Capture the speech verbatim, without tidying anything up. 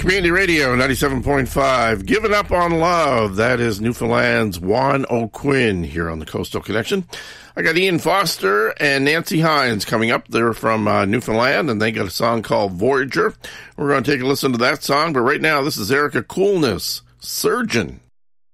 Community Radio ninety-seven point five. Giving Up on Love. That is Newfoundland's Juan O'Quinn here on the Coastal Connection. I got Ian Foster and Nancy Hines coming up. They're from uh, Newfoundland, and they got a song called Voyager. We're going to take a listen to that song, but right now this is Erica Coolness, Surgeon.